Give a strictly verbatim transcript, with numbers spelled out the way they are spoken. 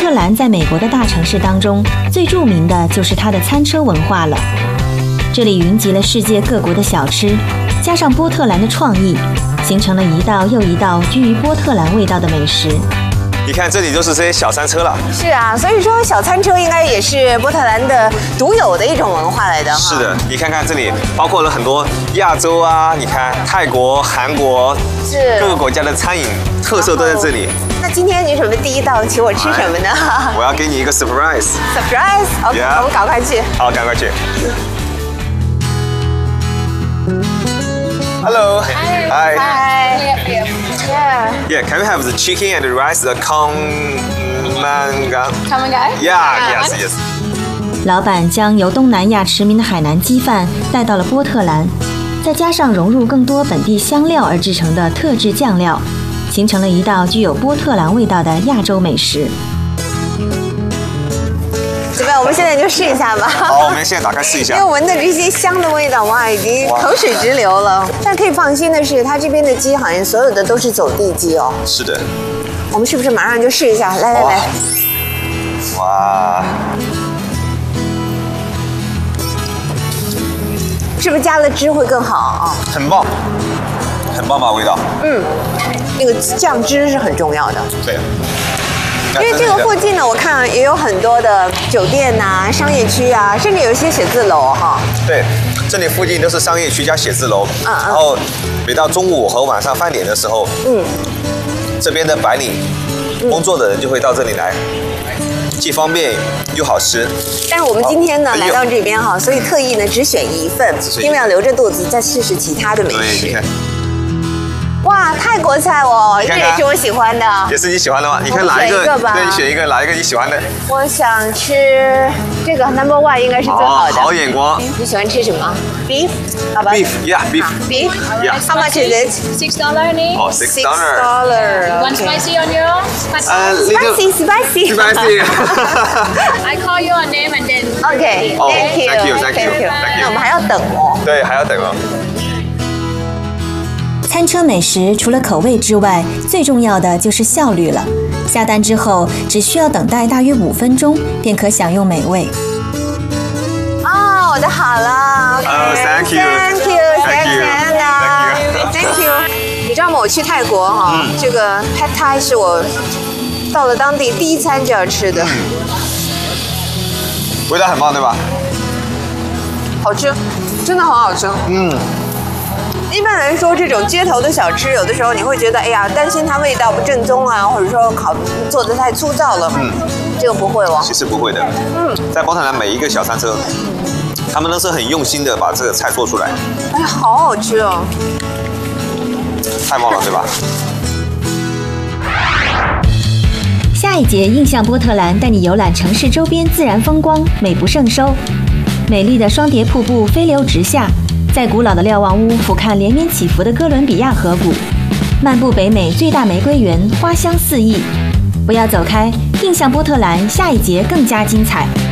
特兰在美国的大城市当中，最著名的就是它的餐车文化了。这里云集了世界各国的小吃，加上波特兰的创意，形成了一道又一道居于波特兰味道的美食。 你看，这里就是这些小餐车了。 是啊，所以说小餐车应该也是波特兰的独有的一种文化来的。 是的，你看看这里包括了很多亚洲啊，你看泰国、韩国， 是各个国家的餐饮特色都在这里。 那今天你准备第一道请我吃什么呢？ 我要给你一个 surprise。 surprise。OK， Yeah. 我们赶快去。 好，赶快去。Hello. Hi. Hi. Hi. Yeah. Yeah, can we have the chicken and the rice, the Khao Man Gang? Come and go? Yeah, yes, yes. 老板将由东南亚驰名的海南鸡饭带到了波特兰，再加上融入更多本地香料而制成的特制酱料，形成了一道具有波特兰味道的亚洲美食。 怎么样？我们现在就试一下吧。 好，我们现在打开试一下。 因为闻的这些香的味道，哇，已经口水直流了。但可以放心的是，它这边的鸡好像所有的都是走地鸡哦。 是的。 我们是不是马上就试一下？来来来。 哇。 是不是加了汁会更好啊？ 很棒，很棒吧味道。 嗯，那个酱汁是很重要的。 对。 因为这个附近呢，我看也有很多的酒店呐、啊、商业区啊，甚至有一些写字楼哈。 对，这里附近都是商业区加写字楼。 嗯嗯。 然后每到中午和晚上饭点的时候，嗯，这边的白领工作的人就会到这里来，既方便又好吃。 但是我们今天呢来到这边哈，所以特意呢只选一份，因为要留着肚子再试试其他的美食。 对，你看。 哇，泰国菜哦，这也是我喜欢的。 也是你喜欢的吗？你看哪一个？对，你选一个，哪一个你喜欢的？ 我想吃这个 number one 应该是最好的。 好眼光。 你喜欢吃什么 ？Beef， 好吧 ？Beef， yeah beef。 Beef， yeah。 How much is it? Six dollar only. 哦 ，six dollar。 dollar。 One spicy on your? Spicy, spicy. Spicy. I call you a name and then. OK， thank you, thank you, thank you. 那我们还要等哦。 对，还要等哦。 餐车美食除了口味之外，最重要的就是效率了。下单之后，只需要等待大约五分钟，便可享用美味。 哦，我的好了。 哦 ，thank you，thank you，thank you，thank you。你知道吗？我去泰国哈，这个 Pad Thai 是我到了当地第一餐就要吃的。 味道很棒，对吧？ 好吃，真的很好吃。嗯。一般来说，这种街头的小吃，有的时候你会觉得，哎呀，担心它味道不正宗啊，或者说烤做的太粗糙了。嗯，这个不会哦。 其实不会的。嗯，在波特兰每一个小餐车，他们都是很用心的把这个菜做出来。 哎，好好吃哦！ 太棒了，对吧？ 下一节印象波特兰带你游览城市周边自然风光，美不胜收。美丽的双叠瀑布飞流直下。在古老的瞭望屋俯瞰连绵起伏的哥伦比亚河谷，漫步北美最大玫瑰园，花香四溢。不要走开，印象波特兰下一节更加精彩。